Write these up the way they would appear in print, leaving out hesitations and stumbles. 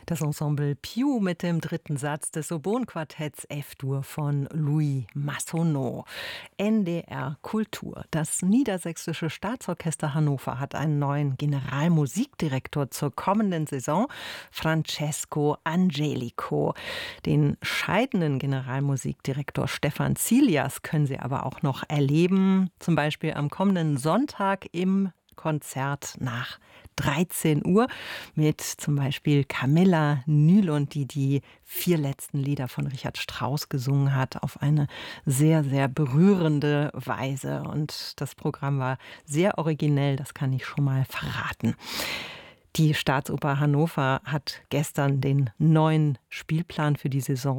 Das Ensemble Piu mit dem dritten Satz des Oboen-Quartetts F-Dur von Louis Massonneau. NDR Kultur. Das Niedersächsische Staatsorchester Hannover hat einen neuen Generalmusikdirektor zur kommenden Saison, Francesco Angelico. Den scheidenden Generalmusikdirektor Stefan Zilias können Sie aber auch noch erleben, zum Beispiel am kommenden Sonntag im Konzert nach 13 Uhr mit zum Beispiel Camilla Nylund, die 4 letzten Lieder von Richard Strauss gesungen hat, auf eine sehr, sehr berührende Weise. Und das Programm war sehr originell, das kann ich schon mal verraten. Die Staatsoper Hannover hat gestern den neuen Spielplan für die Saison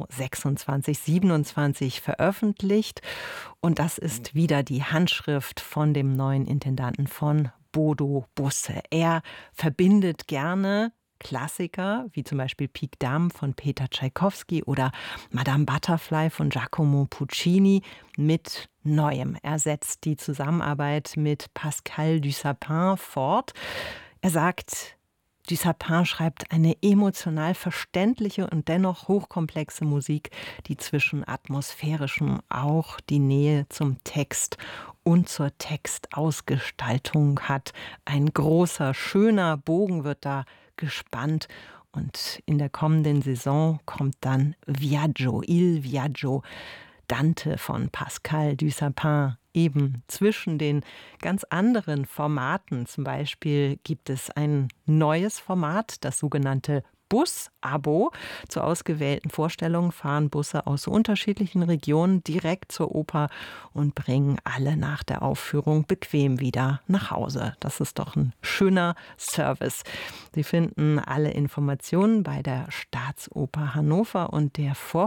26/27 veröffentlicht. Und das ist wieder die Handschrift von dem neuen Intendanten von Bodo Busse. Er verbindet gerne Klassiker, wie zum Beispiel Pique Dame von Peter Tschaikowski oder Madame Butterfly von Giacomo Puccini mit Neuem. Er setzt die Zusammenarbeit mit Pascal Dussapin fort. Er sagt, Dussapin schreibt eine emotional verständliche und dennoch hochkomplexe Musik, die zwischen atmosphärischem auch die Nähe zum Text und zur Textausgestaltung hat. Ein großer, schöner Bogen wird da gespannt. Und in der kommenden Saison kommt dann Viaggio, Il Viaggio, Dante von Pascal Dussapin, eben zwischen den ganz anderen Formaten. Zum Beispiel gibt es ein neues Format, das sogenannte Bus-Abo. Zu ausgewählten Vorstellungen fahren Busse aus unterschiedlichen Regionen direkt zur Oper und bringen alle nach der Aufführung bequem wieder nach Hause. Das ist doch ein schöner Service. Sie finden alle Informationen bei der Staatsoper Hannover und der